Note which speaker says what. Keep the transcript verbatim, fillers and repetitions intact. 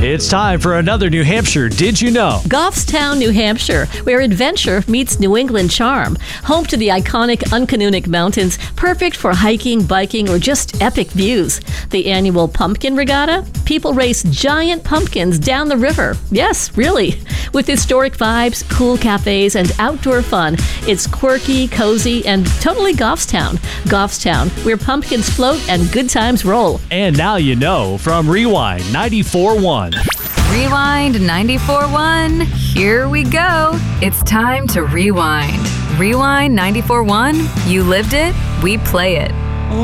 Speaker 1: It's time for another New Hampshire Did You Know?
Speaker 2: Goffstown, New Hampshire, where adventure meets New England charm. Home to the iconic Uncanunic Mountains, perfect for hiking, biking, or just epic views. The annual Pumpkin Regatta? People race giant pumpkins down the river. Yes, really. With historic vibes, cool cafes, and outdoor fun, it's quirky, cozy, and totally Goffstown. Goffstown, where pumpkins float and good times roll.
Speaker 1: And now you know from Rewind ninety-four point one.
Speaker 3: Rewind ninety-four point one. Here we go. It's time to rewind. Rewind ninety-four point one. You lived it, we play it.